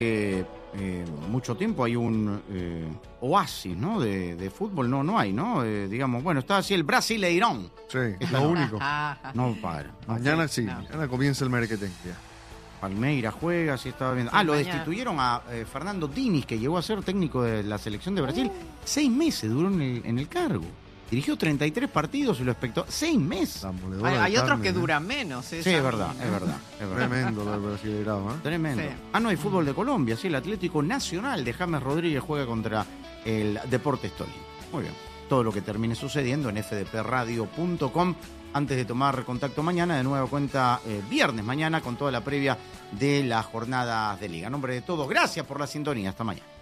mucho tiempo hay un oasis, ¿no? de fútbol, no hay, ¿no? Digamos, bueno, está así el Brasileirão. Sí, es lo único. No para. Mañana sí, mañana comienza el Merequetengue. Palmeiras juega, sí estaba viendo. Lo destituyeron a Fernando Diniz, que llegó a ser técnico de la selección de Brasil. 6 meses duró en el cargo. Dirigió 33 partidos y lo expectó 6 meses. Hay otros que duran menos. Sí, es verdad. Tremendo lo del Brasileirão, ¿eh? Tremendo. Sí. No hay fútbol de Colombia, sí, el Atlético Nacional de James Rodríguez juega contra el Deportes Tolima. Muy bien. Todo lo que termine sucediendo en fdpradio.com. Antes de tomar contacto mañana, de nuevo cuenta viernes mañana con toda la previa de las jornadas de liga. En nombre de todos, gracias por la sintonía. Hasta mañana.